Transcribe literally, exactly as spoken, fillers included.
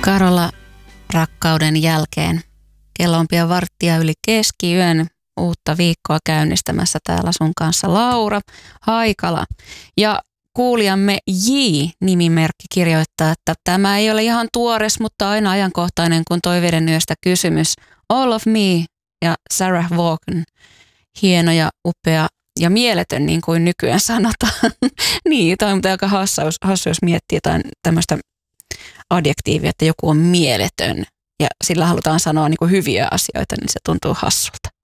Karola, rakkauden jälkeen. Kello on pian varttia yli keskiyön. Uutta viikkoa käynnistämässä täällä sun kanssa Laura Haikala. Ja kuulijamme J-nimimerkki kirjoittaa, että tämä ei ole ihan tuores, mutta aina ajankohtainen, kun toiveiden yöstä kysymys. All of Me ja Sarah Vaughan. Hieno ja upea ja mieletön, niin kuin nykyään sanotaan. Niin, toi on aika hassu, hassu, jos miettii jotain tämmöistä adjektiivia, että joku on mieletön ja sillä halutaan sanoa niin kuin hyviä asioita, niin se tuntuu hassulta.